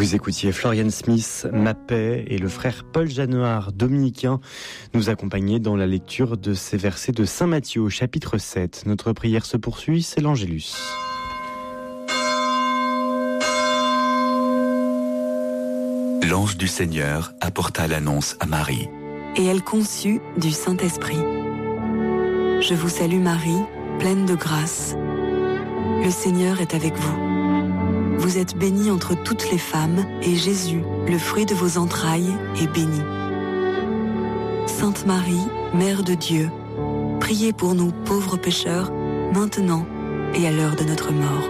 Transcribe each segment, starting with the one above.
Vous écoutiez Florian Smith, Ma Paix, et le frère Paul Jeannard, dominicain, nous accompagnaient dans la lecture de ces versets de Saint Matthieu, chapitre 7. Notre prière se poursuit, c'est l'Angélus. L'ange du Seigneur apporta l'annonce à Marie. Et elle conçut du Saint-Esprit. Je vous salue Marie, pleine de grâce. Le Seigneur est avec vous. Vous êtes bénie entre toutes les femmes, et Jésus, le fruit de vos entrailles, est béni. Sainte Marie, Mère de Dieu, priez pour nous pauvres pécheurs, maintenant et à l'heure de notre mort.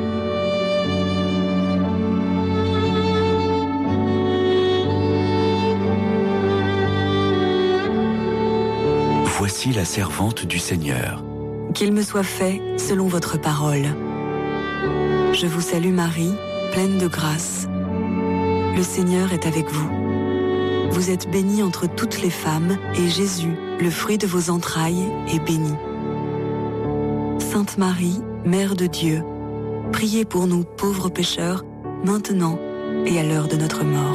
Voici la servante du Seigneur. Qu'il me soit fait selon votre parole. Je vous salue Marie, pleine de grâce. Le Seigneur est avec vous. Vous êtes bénie entre toutes les femmes, et Jésus, le fruit de vos entrailles, est béni. Sainte Marie, Mère de Dieu, priez pour nous pauvres pécheurs, maintenant et à l'heure de notre mort.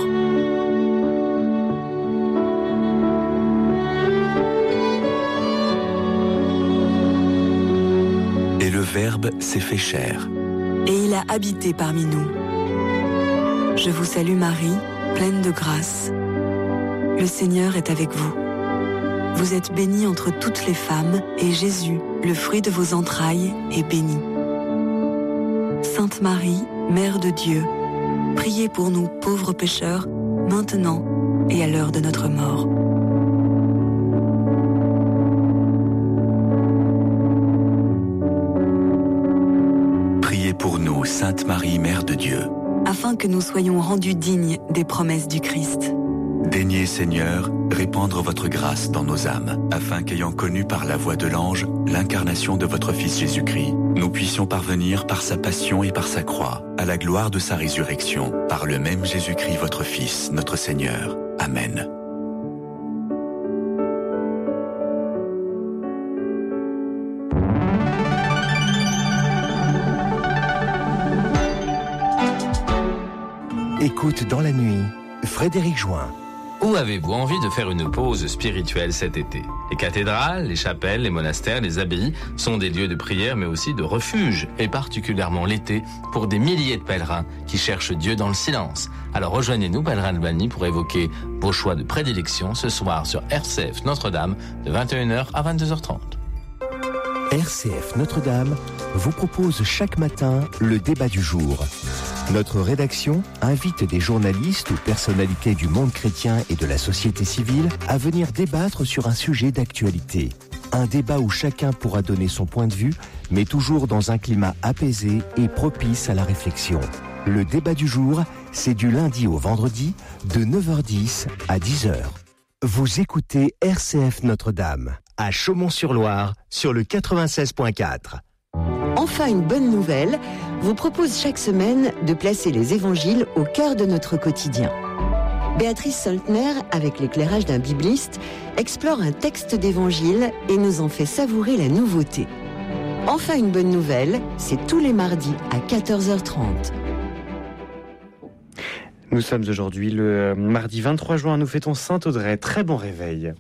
Et le Verbe s'est fait chair. Et il a habité parmi nous. Je vous salue Marie, pleine de grâce. Le Seigneur est avec vous. Vous êtes bénie entre toutes les femmes, et Jésus, le fruit de vos entrailles, est béni. Sainte Marie, Mère de Dieu, priez pour nous pauvres pécheurs, maintenant et à l'heure de notre mort. Pour nous, Sainte Marie, Mère de Dieu, afin que nous soyons rendus dignes des promesses du Christ. Daignez, Seigneur, répandre votre grâce dans nos âmes, afin qu'ayant connu par la voix de l'ange l'incarnation de votre Fils Jésus-Christ, nous puissions parvenir par sa passion et par sa croix à la gloire de sa résurrection, par le même Jésus-Christ, votre Fils, notre Seigneur. Amen. Écoute dans la nuit, Frédéric Join. Où avez-vous envie de faire une pause spirituelle cet été ? Les cathédrales, les chapelles, les monastères, les abbayes sont des lieux de prière mais aussi de refuge, et particulièrement l'été, pour des milliers de pèlerins qui cherchent Dieu dans le silence. Alors rejoignez-nous, pèlerins de Balny, pour évoquer vos choix de prédilection ce soir sur RCF Notre-Dame de 21h à 22h30. RCF Notre-Dame vous propose chaque matin le débat du jour. Notre rédaction invite des journalistes ou personnalités du monde chrétien et de la société civile à venir débattre sur un sujet d'actualité. Un débat où chacun pourra donner son point de vue, mais toujours dans un climat apaisé et propice à la réflexion. Le débat du jour, c'est du lundi au vendredi, de 9h10 à 10h. Vous écoutez RCF Notre-Dame, à Chaumont-sur-Loire, sur le 96.4. Enfin, une bonne nouvelle vous propose chaque semaine de placer les évangiles au cœur de notre quotidien. Béatrice Soltner, avec l'éclairage d'un bibliste, explore un texte d'évangile et nous en fait savourer la nouveauté. Enfin, une bonne nouvelle, c'est tous les mardis à 14h30. Nous sommes aujourd'hui le mardi 23 juin, nous fêtons Saint-Audrey. Très bon réveil.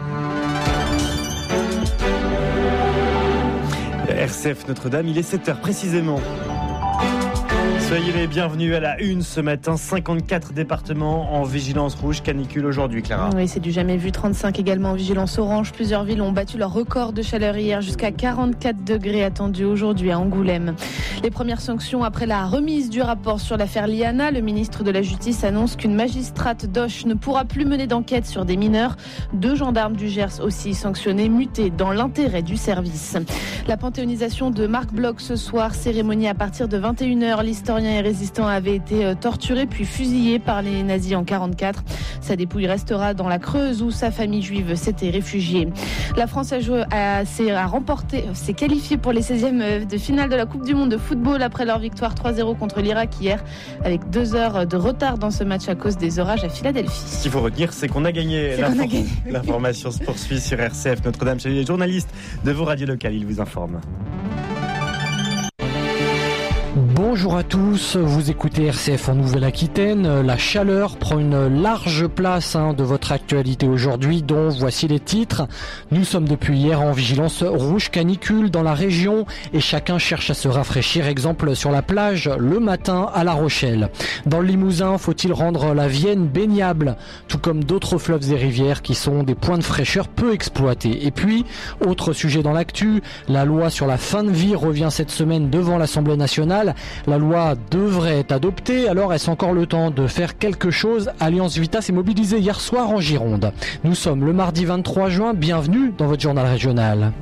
RCF Notre-Dame, il est 7h précisément. Soyez les bienvenus à la une ce matin. 54 départements en vigilance rouge, canicule aujourd'hui, Clara. Oui, c'est du jamais vu. 35 également en vigilance orange. Plusieurs villes ont battu leur record de chaleur hier, jusqu'à 44 degrés attendus aujourd'hui à Angoulême. Les premières sanctions après la remise du rapport sur l'affaire Liana. Le ministre de la Justice annonce qu'une magistrate d'Auch ne pourra plus mener d'enquête sur des mineurs. 2 gendarmes du Gers aussi sanctionnés, mutés dans l'intérêt du service. La panthéonisation de Marc Bloch ce soir, cérémonie à partir de 21h. L'historien et résistant avait été torturé puis fusillé par les nazis en 1944. Sa dépouille restera dans la Creuse où sa famille juive s'était réfugiée. La France s'est qualifiée pour les 16e de finale de la Coupe du Monde de football après leur victoire 3-0 contre l'Irak hier, avec 2 heures de retard dans ce match à cause des orages à Philadelphie. Ce qu'il faut retenir, c'est qu'on a gagné. L'information se poursuit sur RCF Notre-Dame. Chez les journalistes de vos radios locales, ils vous informent. Bonjour à tous, vous écoutez RCF en Nouvelle-Aquitaine. La chaleur prend une large place de votre actualité aujourd'hui, dont voici les titres. Nous sommes depuis hier en vigilance rouge canicule dans la région et chacun cherche à se rafraîchir. Exemple sur la plage le matin à La Rochelle. Dans le Limousin, faut-il rendre la Vienne baignable, tout comme d'autres fleuves et rivières qui sont des points de fraîcheur peu exploités. Et puis, autre sujet dans l'actu, la loi sur la fin de vie revient cette semaine devant l'Assemblée nationale. La loi devrait être adoptée, alors est-ce encore le temps de faire quelque chose? Alliance Vita s'est mobilisée hier soir en Gironde. Nous sommes le mardi 23 juin, bienvenue dans votre journal régional.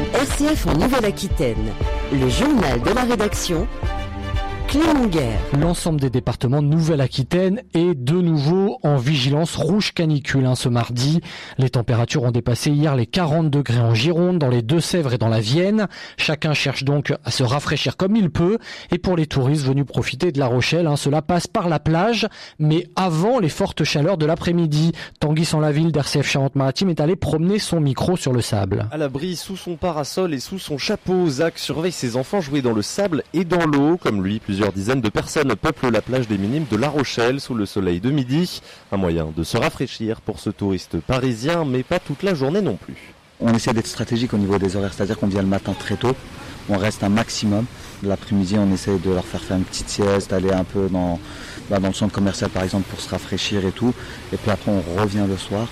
RCF en Nouvelle-Aquitaine, le journal de la rédaction, Clément Guerre. L'ensemble des départements de Nouvelle-Aquitaine est de nouveau en vigilance rouge canicule ce mardi. Les températures ont dépassé hier les 40 degrés en Gironde, dans les Deux-Sèvres et dans la Vienne. Chacun cherche donc à se rafraîchir comme il peut. Et pour les touristes venus profiter de La Rochelle, cela passe par la plage, mais avant les fortes chaleurs de l'après-midi. Tanguy Sans-Laville d'RCF Charente-Maritime est allé promener son micro sur le sable. À l'abri sous son parasol et sous son chapeau, Zach surveille ses enfants jouer dans le sable et dans l'eau. Comme lui, plusieurs dizaines de personnes peuplent la plage des Minimes de La Rochelle sous le soleil de midi. Un moyen de se rafraîchir pour ce touriste parisien, mais pas toute la journée non plus. On essaie d'être stratégique au niveau des horaires, c'est-à-dire qu'on vient le matin très tôt, on reste un maximum. L'après-midi, on essaie de leur faire une petite sieste, aller un peu dans le centre commercial par exemple pour se rafraîchir et tout. Et puis après, on revient le soir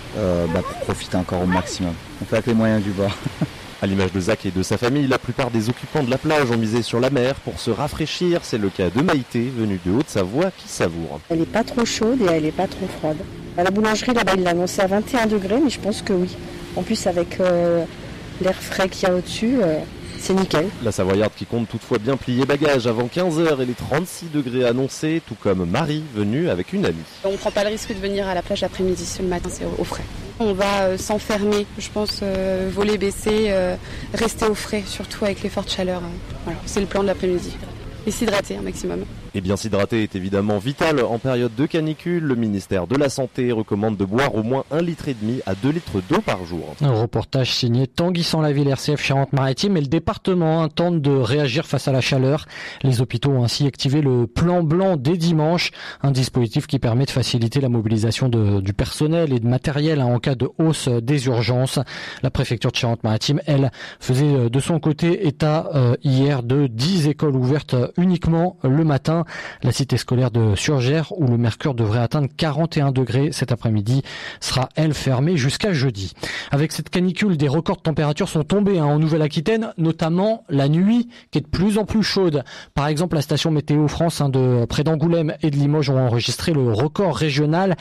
pour profiter encore au maximum. On fait avec les moyens du bord. À l'image de Zach et de sa famille, la plupart des occupants de la plage ont misé sur la mer pour se rafraîchir. C'est le cas de Maïté, venue de Haute-Savoie, qui savoure. Elle n'est pas trop chaude et elle n'est pas trop froide. À la boulangerie, là-bas, il l'a annoncé à 21 degrés, mais je pense que oui. En plus, avec l'air frais qu'il y a au-dessus, c'est nickel. La Savoyarde qui compte toutefois bien plier bagages avant 15h et les 36 degrés annoncés, tout comme Marie, venue avec une amie. On ne prend pas le risque de venir à la plage l'après-midi, le matin, c'est au frais. On va s'enfermer, je pense, voler baisser, rester au frais, surtout avec les fortes chaleurs. Voilà, c'est le plan de l'après-midi. Et s'hydrater un maximum. Et bien s'hydrater est évidemment vital en période de canicule. Le ministère de la Santé recommande de boire au moins 1,5 litre à 2 litres d'eau par jour. Un reportage signé Tanguy Sans-Laville, RCF Charente-Maritime, et le département tente de réagir face à la chaleur. Les hôpitaux ont ainsi activé le plan blanc dès dimanche, un dispositif qui permet de faciliter la mobilisation du personnel et de matériel en cas de hausse des urgences. La préfecture de Charente-Maritime, elle, faisait de son côté état hier de 10 écoles ouvertes uniquement le matin. La cité scolaire de Surgères, où le mercure devrait atteindre 41 degrés cet après-midi, sera, elle, fermée jusqu'à jeudi. Avec cette canicule, des records de température sont tombés en Nouvelle-Aquitaine, notamment la nuit, qui est de plus en plus chaude. Par exemple, la station Météo France de près d'Angoulême et de Limoges ont enregistré le record régional,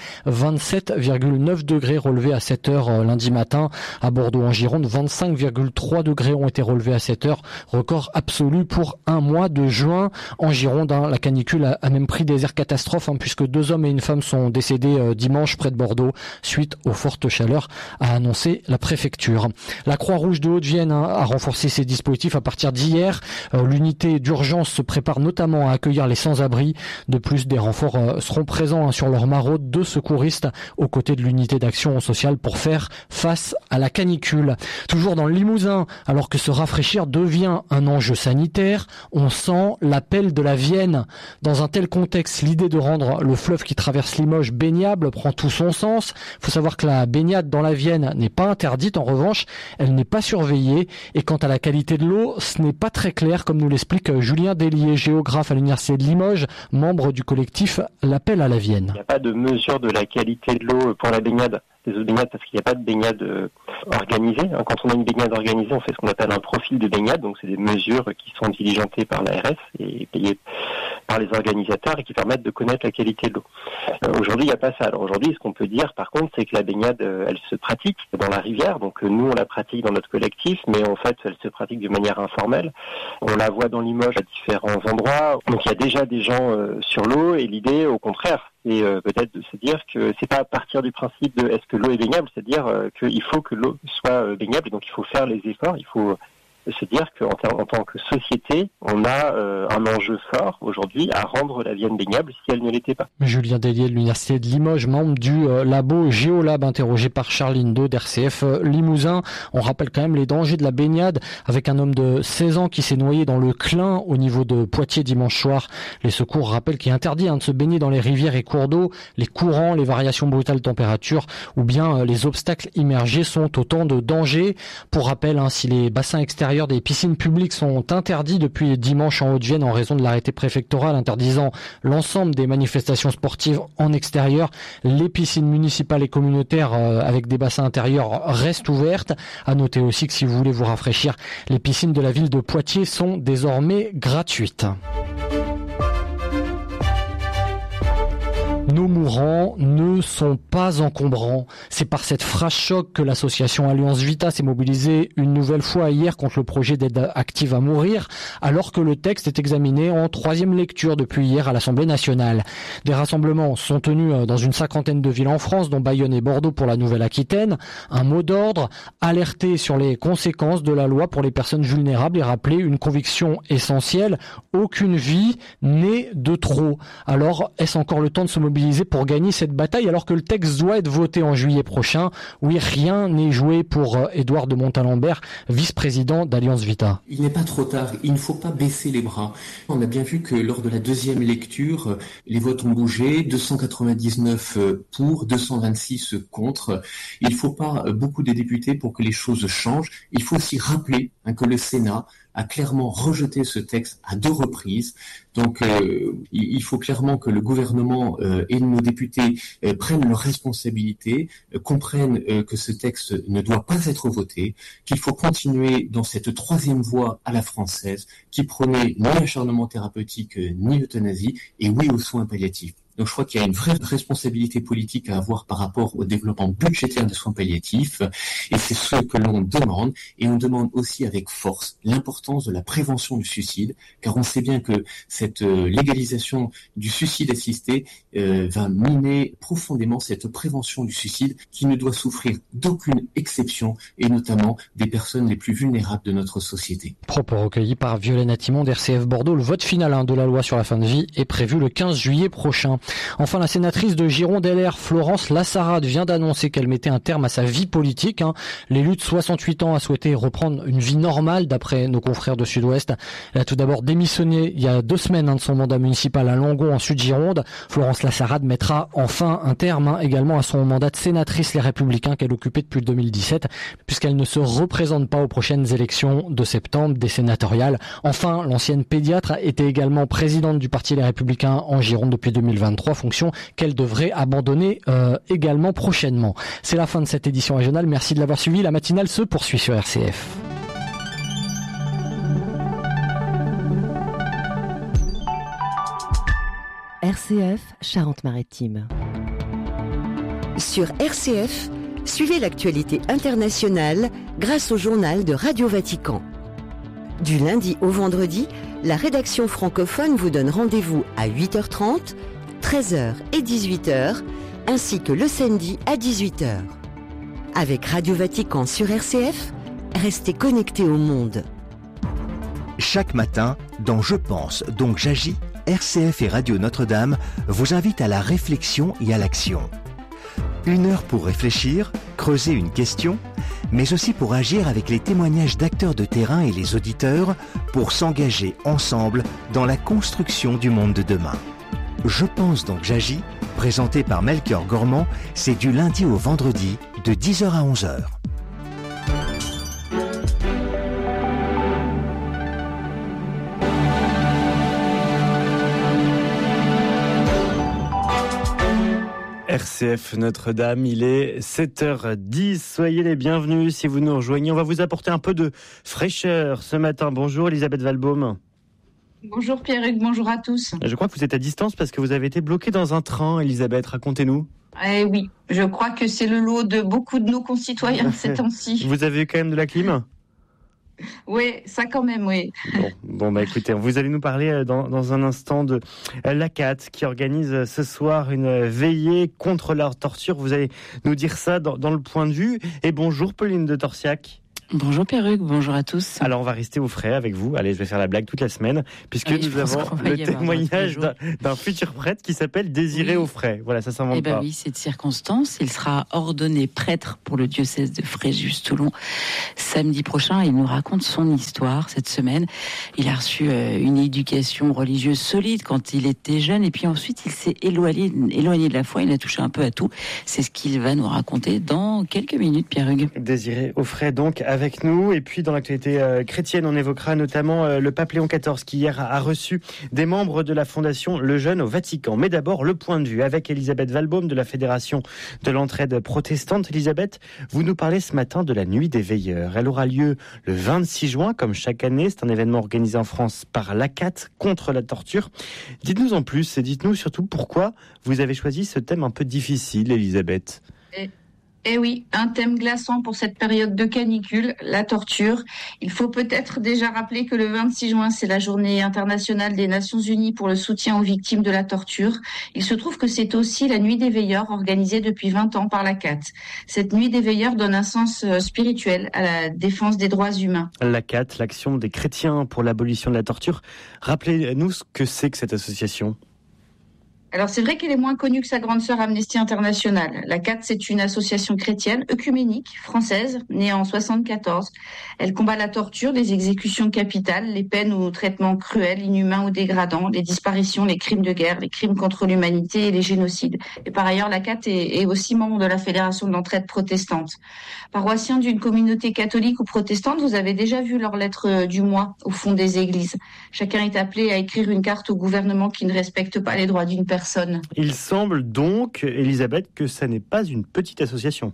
27,9 degrés relevés à 7 heures lundi matin. À Bordeaux, en Gironde, 25,3 degrés ont été relevés à 7 heures, record absolu pour un mois de juin. En Gironde, la canicule a même pris des airs catastrophes, puisque 2 hommes et une femme sont décédés dimanche près de Bordeaux suite aux fortes chaleurs, a annoncé la préfecture. La Croix-Rouge de Haute-Vienne a renforcé ses dispositifs à partir d'hier. L'unité d'urgence se prépare notamment à accueillir les sans-abri. De plus, des renforts seront présents sur leur maraude, 2 secouristes aux côtés de l'unité d'action sociale pour faire face à la canicule. Toujours dans le Limousin, alors que se rafraîchir devient un enjeu sanitaire, on sent l'appel de la Vienne. Dans un tel contexte, l'idée de rendre le fleuve qui traverse Limoges baignable prend tout son sens. Il faut savoir que la baignade dans la Vienne n'est pas interdite. En revanche, elle n'est pas surveillée. Et quant à la qualité de l'eau, ce n'est pas très clair, comme nous l'explique Julien Délier, géographe à l'Université de Limoges, membre du collectif L'Appel à la Vienne. Il n'y a pas de mesure de la qualité de l'eau pour la baignade. Les eaux de baignade, parce qu'il n'y a pas de baignade organisée. Quand on a une baignade organisée, on fait ce qu'on appelle un profil de baignade. Donc c'est des mesures qui sont diligentées par l'ARS et payées par les organisateurs et qui permettent de connaître la qualité de l'eau. Aujourd'hui, il n'y a pas ça. Alors aujourd'hui, ce qu'on peut dire, par contre, c'est que la baignade, elle se pratique dans la rivière. Donc nous, on la pratique dans notre collectif, mais en fait, elle se pratique de manière informelle. On la voit dans Limoges à différents endroits. Donc il y a déjà des gens sur l'eau et l'idée, au contraire, c'est peut-être de se dire que c'est pas à partir du principe de est-ce que l'eau est baignable, c'est-à-dire qu'il faut que l'eau soit baignable et donc il faut faire les efforts, il faut se dire qu'en tant que société, on a un enjeu fort aujourd'hui à rendre la Vienne baignable si elle ne l'était pas. Julien Dellier de l'Université de Limoges, membre du labo Géolab, interrogé par Charline Do d'RCF Limousin. On rappelle quand même les dangers de la baignade avec un homme de 16 ans qui s'est noyé dans le Clin au niveau de Poitiers dimanche soir. Les secours rappellent qu'il est interdit de se baigner dans les rivières et cours d'eau. Les courants, les variations brutales de température ou bien les obstacles immergés sont autant de dangers. Pour rappel, si les bassins extérieurs des piscines publiques sont interdits depuis dimanche en Haute-Vienne en raison de l'arrêté préfectoral interdisant l'ensemble des manifestations sportives en extérieur, les piscines municipales et communautaires avec des bassins intérieurs restent ouvertes. À noter aussi que si vous voulez vous rafraîchir, les piscines de la ville de Poitiers sont désormais gratuites. Nos mourants ne sont pas encombrants. C'est par cette phrase choc que l'association Alliance Vita s'est mobilisée une nouvelle fois hier contre le projet d'aide active à mourir, alors que le texte est examiné en 3e lecture depuis hier à l'Assemblée nationale. Des rassemblements sont tenus dans une 50aine de villes en France, dont Bayonne et Bordeaux pour la Nouvelle-Aquitaine. Un mot d'ordre, alerter sur les conséquences de la loi pour les personnes vulnérables et rappeler une conviction essentielle, aucune vie n'est de trop. Alors, est-ce encore le temps de se mobiliser pour gagner cette bataille alors que le texte doit être voté en juillet prochain? Oui, rien n'est joué pour Édouard de Montalembert, vice-président d'Alliance Vita. Il n'est pas trop tard, il ne faut pas baisser les bras. On a bien vu que lors de la 2e lecture, les votes ont bougé, 299 pour, 226 contre. Il ne faut pas beaucoup de députés pour que les choses changent. Il faut aussi rappeler que le Sénat a clairement rejeté ce texte à 2 reprises. Donc il faut clairement que le gouvernement et nos députés prennent leurs responsabilités, comprennent que ce texte ne doit pas être voté, qu'il faut continuer dans cette 3e voie à la française qui prônait ni acharnement thérapeutique ni euthanasie et oui aux soins palliatifs. Donc je crois qu'il y a une vraie responsabilité politique à avoir par rapport au développement budgétaire des soins palliatifs et c'est ce que l'on demande et on demande aussi avec force l'importance de la prévention du suicide car on sait bien que cette légalisation du suicide assisté va miner profondément cette prévention du suicide qui ne doit souffrir d'aucune exception et notamment des personnes les plus vulnérables de notre société. Propos recueillis par Violaine Atimon d'RCF Bordeaux. Le vote final de la loi sur la fin de vie est prévu le 15 juillet prochain. Enfin, la sénatrice de Gironde LR, Florence Lassarade, vient d'annoncer qu'elle mettait un terme à sa vie politique. L'élu de 68 ans a souhaité reprendre une vie normale, d'après nos confrères de Sud-Ouest. Elle a tout d'abord démissionné il y a 2 semaines de son mandat municipal à Langon, en Sud-Gironde. Florence Lassarade mettra enfin un terme également à son mandat de sénatrice Les Républicains qu'elle occupait depuis 2017, puisqu'elle ne se représente pas aux prochaines élections de septembre des sénatoriales. Enfin, l'ancienne pédiatre était également présidente du parti Les Républicains en Gironde depuis 2023, fonction qu'elle devrait abandonner également prochainement. C'est la fin de cette édition régionale. Merci de l'avoir suivi. La matinale se poursuit sur RCF. RCF Charente-Maritime. Sur RCF, suivez l'actualité internationale grâce au journal de Radio Vatican. Du lundi au vendredi, la rédaction francophone vous donne rendez-vous à 8h30, 13h et 18h, ainsi que le samedi à 18h. Avec Radio Vatican sur RCF, restez connectés au monde. Chaque matin, dans Je pense, donc j'agis, RCF et Radio Notre-Dame vous invitent à la réflexion et à l'action. 1 heure pour réfléchir, creuser une question, mais aussi pour agir avec les témoignages d'acteurs de terrain et les auditeurs pour s'engager ensemble dans la construction du monde de demain. Je pense donc j'agis, présenté par Melchior Gormand, c'est du lundi au vendredi de 10h à 11h. RCF Notre-Dame, il est 7h10. Soyez les bienvenus si vous nous rejoignez. On va vous apporter un peu de fraîcheur ce matin. Bonjour Elisabeth Valbaume. Bonjour Pierrick, bonjour à tous. Je crois que vous êtes à distance parce que vous avez été bloquée dans un train, Elisabeth. Racontez-nous. Eh oui, je crois que c'est le lot de beaucoup de nos concitoyens ces temps-ci. Vous avez eu quand même de la clim ? Oui, ça quand même, oui. Bon, écoutez, vous allez nous parler dans un instant de l'ACAT qui organise ce soir une veillée contre la torture. Vous allez nous dire ça dans le point de vue. Et bonjour Pauline de Torsiac. Bonjour Pierre-Hugues, bonjour à tous. Alors on va rester au frais avec vous. Allez, je vais faire la blague toute la semaine, puisque nous avons le témoignage d'un futur prêtre qui s'appelle Désiré au frais. Voilà, ça s'invente pas. Oui, c'est de circonstance. Il sera ordonné prêtre pour le diocèse de Fréjus-Toulon samedi prochain. Il nous raconte son histoire cette semaine. Il a reçu une éducation religieuse solide quand il était jeune, et puis ensuite il s'est éloigné de la foi. Il a touché un peu à tout. C'est ce qu'il va nous raconter dans quelques minutes, Pierre-Hugues. Désiré au frais donc avec nous. Et puis dans l'actualité chrétienne, on évoquera notamment le pape Léon XIV qui hier a reçu des membres de la fondation Le Jeune au Vatican. Mais d'abord, le point de vue avec Elisabeth Valbaum de la Fédération de l'Entraide Protestante. Elisabeth, vous nous parlez ce matin de la Nuit des Veilleurs. Elle aura lieu le 26 juin, comme chaque année. C'est un événement organisé en France par l'ACAT contre la torture. Dites-nous en plus et dites-nous surtout pourquoi vous avez choisi ce thème un peu difficile, Elisabeth. Eh oui, un thème glaçant pour cette période de canicule, la torture. Il faut peut-être déjà rappeler que le 26 juin, c'est la journée internationale des Nations Unies pour le soutien aux victimes de la torture. Il se trouve que c'est aussi la Nuit des Veilleurs organisée depuis 20 ans par l'ACAT. Cette Nuit des Veilleurs donne un sens spirituel à la défense des droits humains. L'ACAT, l'action des chrétiens pour l'abolition de la torture. Rappelez-nous ce que c'est que cette association. Alors c'est vrai qu'elle est moins connue que sa grande sœur Amnesty International. L'ACAT, c'est une association chrétienne œcuménique française née en 1974. Elle combat la torture, les exécutions capitales, les peines ou traitements cruels, inhumains ou dégradants, les disparitions, les crimes de guerre, les crimes contre l'humanité et les génocides. Et par ailleurs, l'ACAT est aussi membre de la Fédération de l'Entraide Protestante. Paroissiens d'une communauté catholique ou protestante, vous avez déjà vu leur lettre du mois au fond des églises. Chacun est appelé à écrire une carte au gouvernement qui ne respecte pas les droits d'une personne. Il semble donc, Elisabeth, que ça n'est pas une petite association.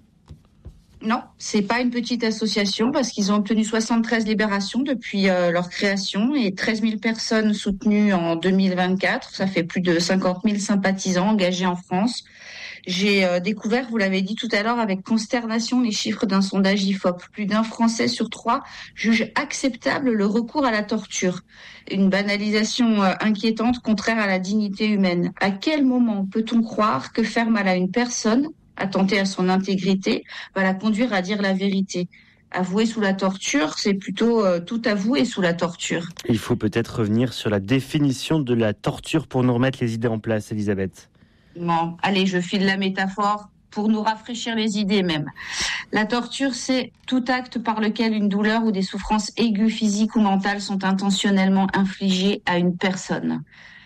Non, c'est pas une petite association parce qu'ils ont obtenu 73 libérations depuis leur création et 13 000 personnes soutenues en 2024. Ça fait plus de 50 000 sympathisants engagés en France. J'ai découvert, vous l'avez dit tout à l'heure, avec consternation les chiffres d'un sondage IFOP. Plus d'un Français sur 3 juge acceptable le recours à la torture. Une banalisation inquiétante, contraire à la dignité humaine. À quel moment peut-on croire que faire mal à une personne, attenter à son intégrité, va la conduire à dire la vérité ? Avouer sous la torture, c'est plutôt tout avouer sous la torture. Il faut peut-être revenir sur la définition de la torture pour nous remettre les idées en place, Elisabeth. Bon, allez, je file la métaphore pour nous rafraîchir les idées même. La torture, c'est tout acte par lequel une douleur ou des souffrances aiguës physiques ou mentales sont intentionnellement infligées à une personne.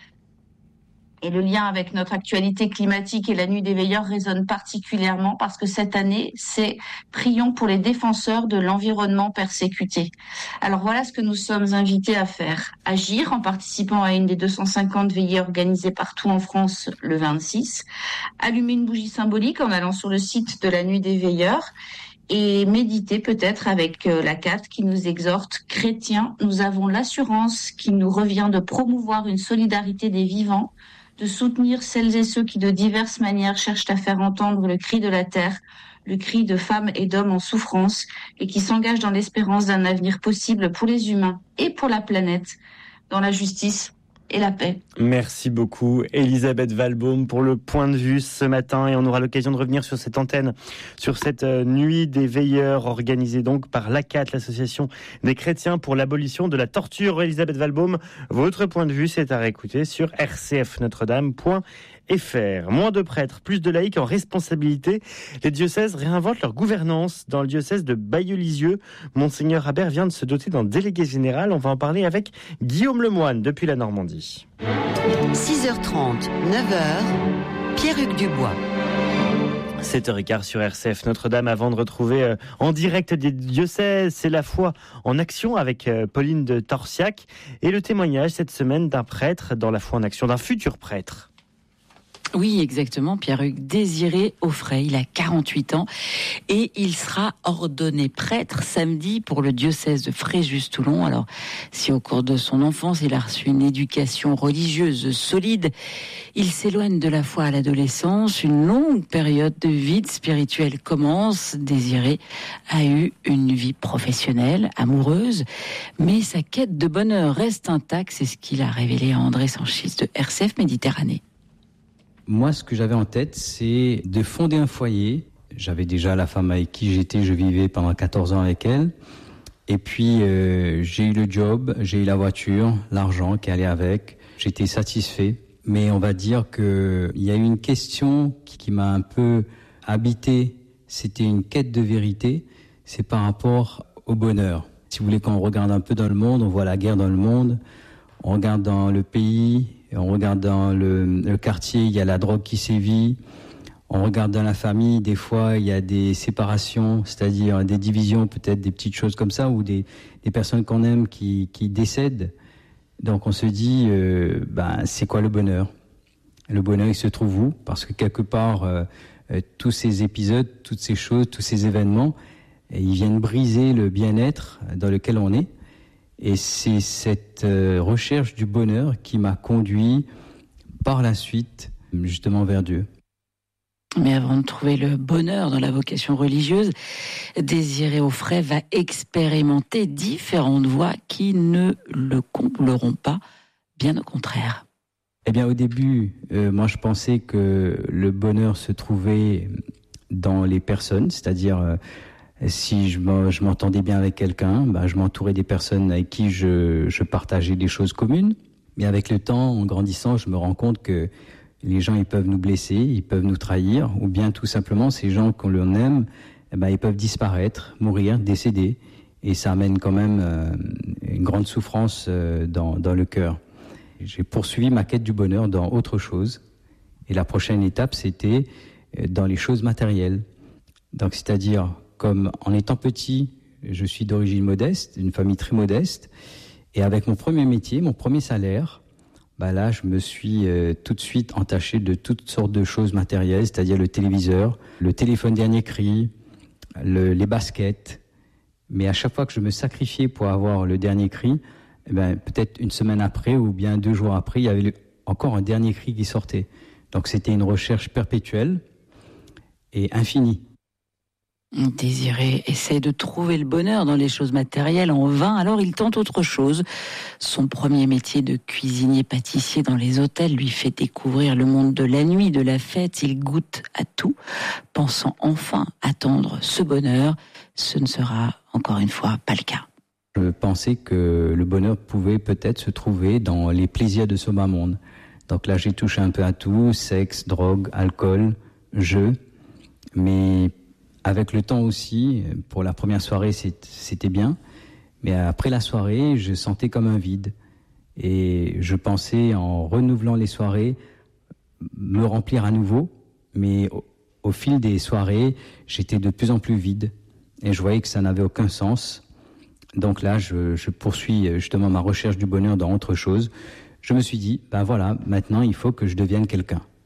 Et le lien avec notre actualité climatique et la Nuit des Veilleurs résonne particulièrement parce que cette année, c'est prions pour les défenseurs de l'environnement persécuté. Alors voilà ce que nous sommes invités à faire. Agir en participant à une des 250 veillées organisées partout en France le 26. Allumer une bougie symbolique en allant sur le site de la Nuit des Veilleurs. Et méditer peut-être avec l'ACAT qui nous exhorte, chrétiens, nous avons l'assurance qu'il nous revient de promouvoir une solidarité des vivants, de soutenir celles et ceux qui de diverses manières cherchent à faire entendre le cri de la terre, le cri de femmes et d'hommes en souffrance et qui s'engagent dans l'espérance d'un avenir possible pour les humains et pour la planète, dans la justice et la paix. Merci beaucoup Elisabeth Valbaum pour le point de vue ce matin et on aura l'occasion de revenir sur cette antenne, sur cette nuit des veilleurs organisée donc par l'ACAT, l'association des chrétiens pour l'abolition de la torture. Elisabeth Valbaum, votre point de vue c'est à réécouter sur rcfnotredame.fr. Moins de prêtres, plus de laïcs en responsabilité. Les diocèses réinventent leur gouvernance. Dans le diocèse de Bailleul-Lisieux, Monseigneur Habert vient de se doter d'un délégué général. On va en parler avec Guillaume Lemoine depuis la Normandie. 6h30, 9h, Pierre-Hugues Dubois. 7h15 sur RCF Notre-Dame avant de retrouver en direct des diocèses, c'est la foi en action avec Pauline de Torsiac et le témoignage cette semaine d'un prêtre dans la foi en action, d'un futur prêtre. Oui, exactement, Pierre-Hugues Désiré Auffray, il a 48 ans et il sera ordonné prêtre samedi pour le diocèse de Fréjus-Toulon. Alors, si au cours de son enfance, il a reçu une éducation religieuse solide, il s'éloigne de la foi à l'adolescence, une longue période de vide spirituel commence. Désiré a eu une vie professionnelle, amoureuse, mais sa quête de bonheur reste intacte, c'est ce qu'il a révélé à André Sanchis de RCF Méditerranée. Moi, ce que j'avais en tête, c'est de fonder un foyer J'avais déjà la femme avec qui je vivais pendant 14 ans avec elle. Et puis, j'ai eu le job, j'ai eu la voiture, l'argent qui allait avec. J'étais satisfait. Mais on va dire qu'il y a eu une question qui m'a un peu habité. C'était une quête de vérité. C'est par rapport au bonheur. Si vous voulez, quand on regarde un peu dans le monde, on voit la guerre dans le monde. On regarde dans le pays, on regarde dans le quartier, il y a la drogue qui sévit. On regarde dans la famille, des fois, il y a des séparations, c'est-à-dire des divisions, peut-être des petites choses comme ça, ou des personnes qu'on aime qui décèdent. Donc on se dit, c'est quoi le bonheur ? Le bonheur, il se trouve où ? Parce que quelque part, tous ces épisodes, toutes ces choses, tous ces événements, ils viennent briser le bien-être dans lequel on est. Et c'est cette recherche du bonheur qui m'a conduit par la suite, justement, vers Dieu. Mais avant de trouver le bonheur dans la vocation religieuse, Désiré Auffray va expérimenter différentes voies qui ne le combleront pas, bien au contraire. Eh bien, au début, moi, je pensais que le bonheur se trouvait dans les personnes, c'est-à-dire si je m'entendais bien avec quelqu'un, je m'entourais des personnes avec qui je partageais des choses communes. Mais avec le temps, en grandissant, je me rends compte que les gens, ils peuvent nous blesser, ils peuvent nous trahir, ou bien tout simplement, ces gens qu'on aime, ils peuvent disparaître, mourir, décéder. Et ça amène quand même une grande souffrance dans le cœur. J'ai poursuivi ma quête du bonheur dans autre chose. Et la prochaine étape, c'était dans les choses matérielles. Donc, c'est-à-dire, comme en étant petit, je suis d'origine modeste, d'une famille très modeste, et avec mon premier métier, mon premier salaire, là, je me suis tout de suite entaché de toutes sortes de choses matérielles, c'est-à-dire le téléviseur, le téléphone dernier cri, les baskets. Mais à chaque fois que je me sacrifiais pour avoir le dernier cri, peut-être une semaine après ou bien 2 jours après, il y avait encore un dernier cri qui sortait. Donc c'était une recherche perpétuelle et infinie. Désiré essaie de trouver le bonheur dans les choses matérielles en vain, alors il tente autre chose. Son premier métier de cuisinier-pâtissier dans les hôtels lui fait découvrir le monde de la nuit, de la fête. Il goûte à tout, pensant enfin attendre ce bonheur. Ce ne sera encore une fois pas le cas. Je pensais que le bonheur pouvait peut-être se trouver dans les plaisirs de ce bas monde. Donc là, j'ai touché un peu à tout, sexe, drogue, alcool, jeu, mais avec le temps aussi, pour la première soirée, c'était bien. Mais après la soirée, je sentais comme un vide. Et je pensais, en renouvelant les soirées, me remplir à nouveau. Mais au fil des soirées, j'étais de plus en plus vide. Et je voyais que ça n'avait aucun sens. Donc là, je poursuis justement ma recherche du bonheur dans autre chose. Je me suis dit, voilà, maintenant, il faut que je devienne quelqu'un.